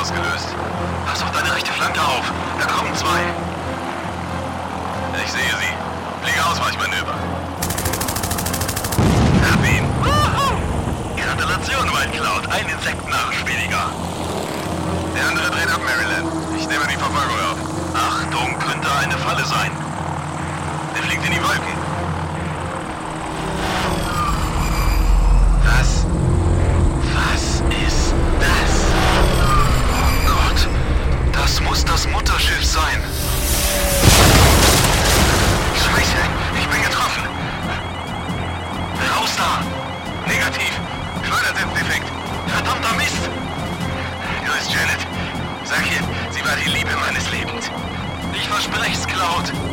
ausgelöst. Pass auf deine rechte Flanke auf. Da kommen zwei. Ich sehe sie. Fliege Ausweichmanöver. Hab ihn. Gratulation, White Cloud. Ein Insektenarsch weniger. Der andere dreht ab, Maryland. Ich nehme die Verfolgung auf. Achtung, könnte eine Falle sein. Der fliegt in die Wolken. Was ist das? Oh Gott, das muss das Mutterschiff sein. Scheiße, ich bin getroffen. Raus da! Negativ. Schleudersitzdefekt. Verdammter Mist. Grüß Janet. Sag ihr, sie war die Liebe meines Lebens. Ich versprech's, Cloud.